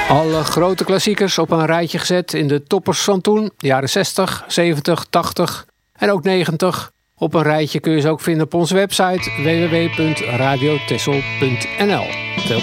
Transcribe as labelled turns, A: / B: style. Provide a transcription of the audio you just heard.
A: Alle grote klassiekers op een rijtje gezet in de toppers van toen. Jaren 60, 70, 80 en ook 90. Op een rijtje kun je ze ook vinden op onze website www.radiotessel.nl. Veel